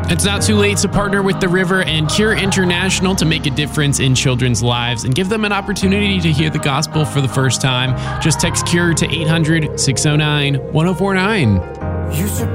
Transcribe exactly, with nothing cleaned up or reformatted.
It's not too late to partner with The River and Cure International to make a difference in children's lives and give them an opportunity to hear the gospel for the first time. Just text CURE to eight hundred, six oh nine, one oh four nine. You should